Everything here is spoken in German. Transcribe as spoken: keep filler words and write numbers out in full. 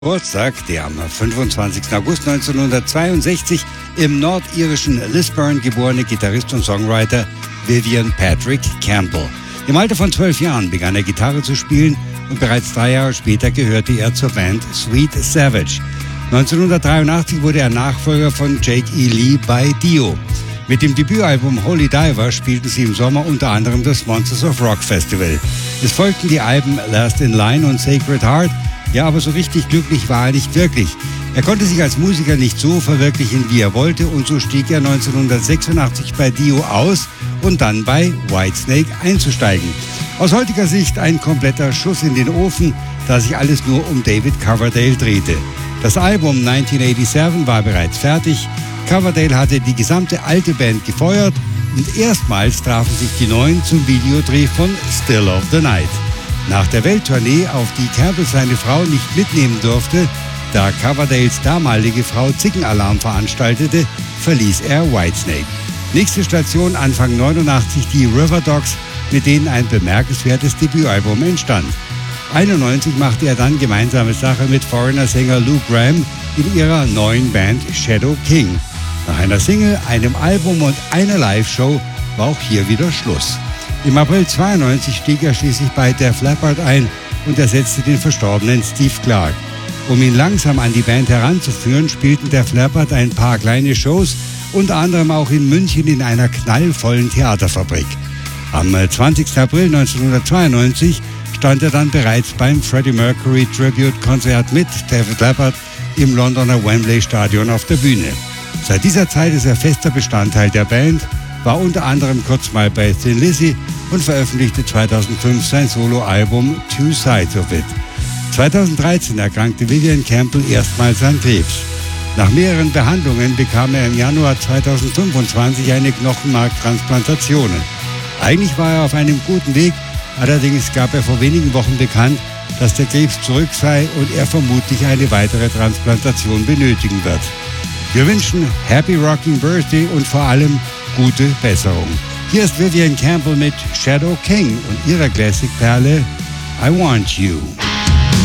Geburtstag, der am fünfundzwanzigsten August neunzehnhundertzweiundsechzig im nordirischen Lisburn geborene Gitarrist und Songwriter Vivian Patrick Campbell. Im Alter von zwölf Jahren begann er Gitarre zu spielen und bereits drei Jahre später gehörte er zur Band Sweet Savage. neunzehnhundertdreiundachtzig wurde er Nachfolger von Jake E. Lee bei Dio. Mit dem Debütalbum Holy Diver spielten sie im Sommer unter anderem das Monsters of Rock Festival. Es folgten die Alben Last in Line und Sacred Heart. Ja, aber so richtig glücklich war er nicht wirklich. Er konnte sich als Musiker nicht so verwirklichen, wie er wollte, und so stieg er neunzehnhundertsechsundachtzig bei Dio aus und dann bei Whitesnake einzusteigen. Aus heutiger Sicht ein kompletter Schuss in den Ofen, da sich alles nur um David Coverdale drehte. Das Album neunzehnhundertsiebenundachtzig war bereits fertig. Coverdale hatte die gesamte alte Band gefeuert und erstmals trafen sich die Neuen zum Videodreh von Still of the Night. Nach der Welttournee, auf die Campbell seine Frau nicht mitnehmen durfte, da Coverdales damalige Frau Zickenalarm veranstaltete, verließ er Whitesnake. Nächste Station Anfang neunundachtzig die River Dogs, mit denen ein bemerkenswertes Debütalbum entstand. einundneunzig machte er dann gemeinsame Sache mit Foreigner-Sänger Lou Gramm in ihrer neuen Band Shadow King. Nach einer Single, einem Album und einer Live-Show war auch hier wieder Schluss. Im April zweiundneunzig stieg er schließlich bei Def Leppard ein und ersetzte den verstorbenen Steve Clark. Um ihn langsam an die Band heranzuführen, spielten Def Leppard ein paar kleine Shows, unter anderem auch in München in einer knallvollen Theaterfabrik. Am zwanzigsten April neunzehnhundertzweiundneunzig stand er dann bereits beim Freddie Mercury Tribute Konzert mit Def Leppard im Londoner Wembley Stadion auf der Bühne. Seit dieser Zeit ist er fester Bestandteil der Band, war unter anderem kurz mal bei Thin Lizzy und veröffentlichte zweitausendfünf sein Soloalbum Two Sides of It. zweitausenddreizehn erkrankte Vivian Campbell erstmals an Krebs. Nach mehreren Behandlungen bekam er im Januar zweitausendfünfundzwanzig eine Knochenmarktransplantation. Eigentlich war er auf einem guten Weg, allerdings gab er vor wenigen Wochen bekannt, dass der Krebs zurück sei und er vermutlich eine weitere Transplantation benötigen wird. Wir wünschen Happy Rocking Birthday und vor allem gute Besserung. Hier ist Vivian Campbell mit Shadow King und ihrer Classic-Perle I Want You.